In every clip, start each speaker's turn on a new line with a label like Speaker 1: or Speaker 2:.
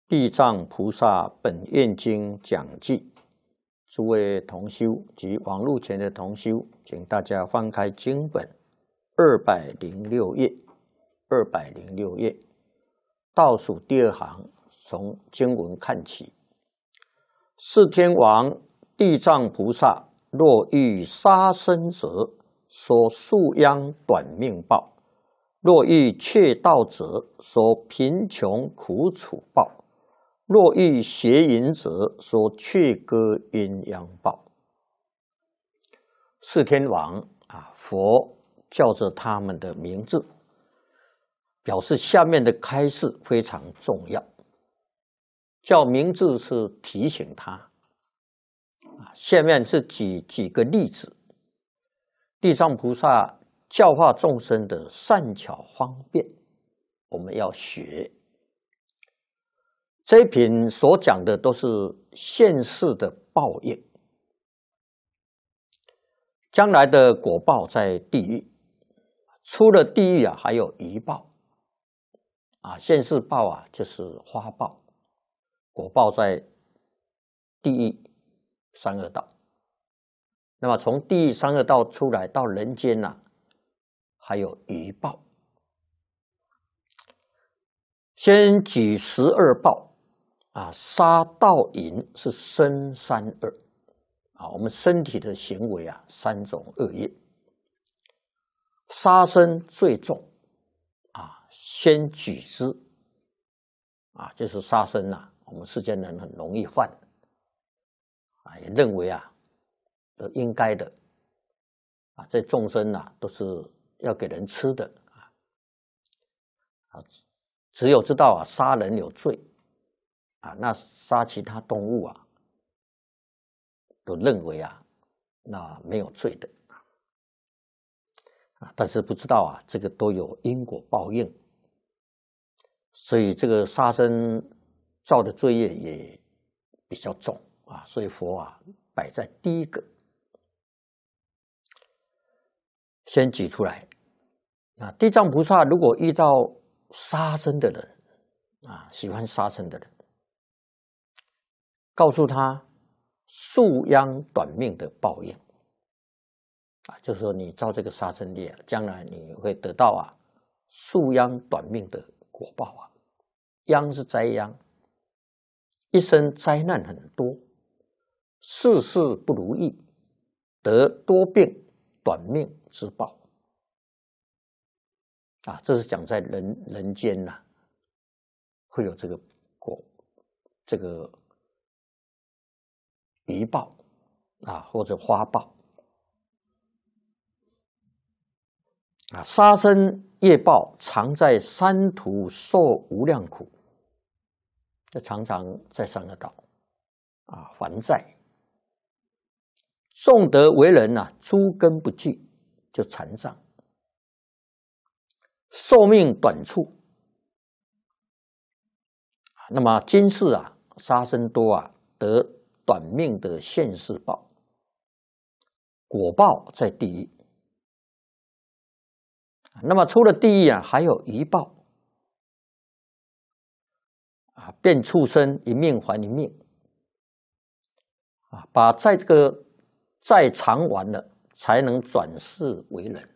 Speaker 1: 地藏菩萨本愿经讲记，诸位同修及网络前的同修，请大家翻开经本206页，206页倒数第二行，从经文看起。四天王地藏菩萨若遇杀生者，说树殃短命报；若遇窃盗者，说贫穷苦楚报；若遇邪淫者，说却割阴阳报。四天王佛叫着他们的名字，表示下面的开示非常重要。叫名字是提醒他，下面是举几个例子，地藏菩萨教化众生的善巧方便，我们要学。这一品所讲的都是现世的报应，将来的果报在地狱，出了地狱还有余报，现世报就是花报，果报在地狱三恶道。那么从地狱三恶道出来到人间还有余报。先举12报。杀盗淫是身三恶，我们身体的行为三种恶业。杀生最重，先举之，就是杀生我们世间人很容易犯，也认为都应该的，这众生都是要给人吃的，只有知道杀人有罪。那杀其他动物都认为那没有罪的，但是不知道这个都有因果报应，所以这个杀生造的罪业也比较重所以佛摆在第一个，先举出来。地藏菩萨如果遇到杀生的人喜欢杀生的人，告诉他树殃短命的报应，就是说你造这个杀生业，将来你会得到树殃短命的果报殃是灾殃，一生灾难很多，事事不如意，得多病短命之报这是讲在人间会有这个余报或者花报杀生业报常在三途受无量苦，就常常在三恶道还债。纵得为人诸根不具，就残障，寿命短促。那么今世杀生多得短命的现世报，果报在地狱。那么出了地狱还有余报变畜生，一命还一命把这个债偿完了，才能转世为人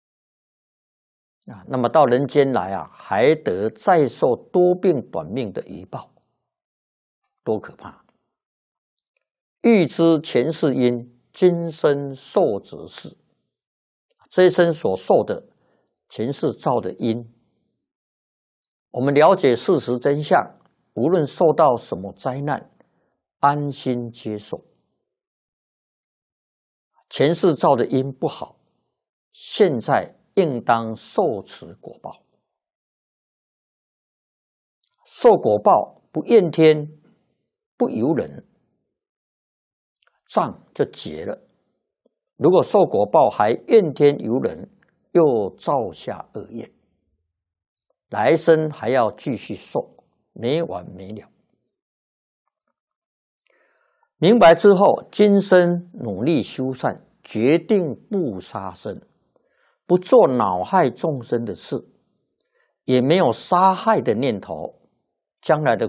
Speaker 1: 那么到人间来还得再受多病短命的余报，多可怕！欲知前世因，今生受之事。这一生所受的前世造的因，我们了解事实真相，无论受到什么灾难，安心接受。前世造的因不好，现在应当受此果报。受果报不怨天，不尤人，障就结了。如果受果报还怨天尤人，又造下恶业，来生还要继续受，没完没了。明白之后，今生努力修善，决定不杀生，不做恼害众生的事，也没有杀害的念头，将来的